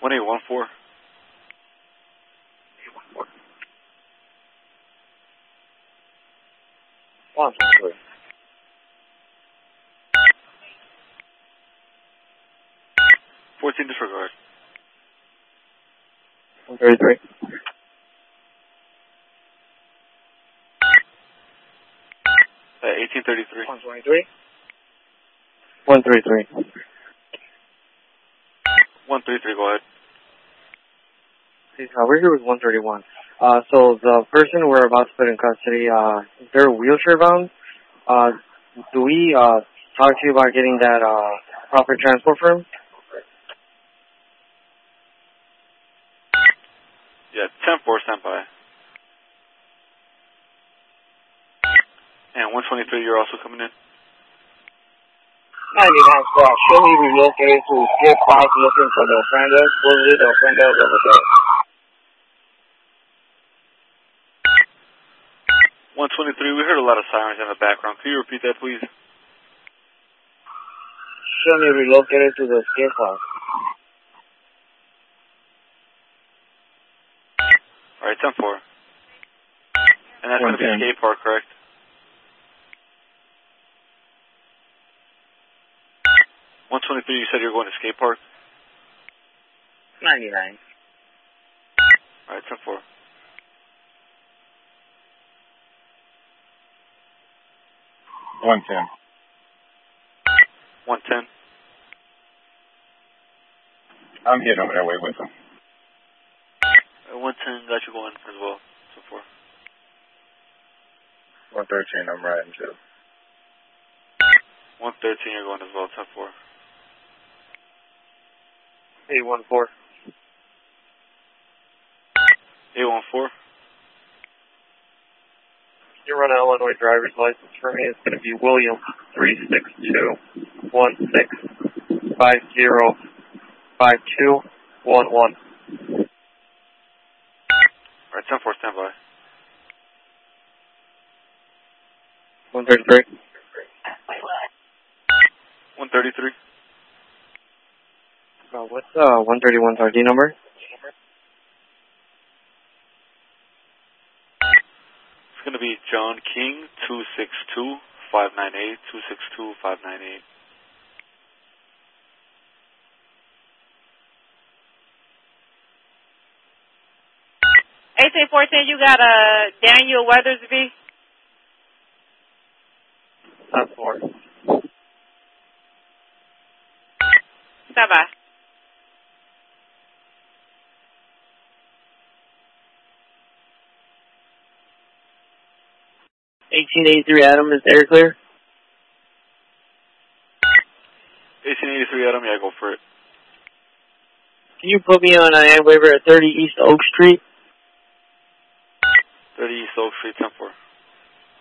1814. 123. 14 disregard. 133. 1833. 123. 133. 133, go ahead. We're here with 131. So the person we're about to put in custody, they're wheelchair bound. Do we talk to you about getting that proper transport for him? Yeah, 10-4, stand by. And 123, you're also coming in? 99 squad. Should we relocate to Skip Park looking for the offenders? Was it the offenders of the day? 123, we heard a lot of sirens in the background. Can you repeat that, please? Should we relocate it to the Skip Park? Alright, 10-4. And that's going to be skate park, correct? You said you're going to skate park? 99. Alright, 10-4. $110. 110. I'm heading over that way with them. 110 got you going as well. 10-4. 113, I'm riding too. 113, you're going as well. 10-4. 814. 814. You run an Illinois driver's license for me. It's going to be William 36216505211. Alright, 10-4, stand by. 133. 133. What's 131's RD number? It's going to be John King 262-598 262-598. 1814, you got Daniel Weathersby. That's 4. Stand by. 1883 Adam, is the air clear? 1883 Adam, yeah, go for it. Can you put me on an ad waiver at 30 East Oak Street? 30 East Oak Street, 10-4.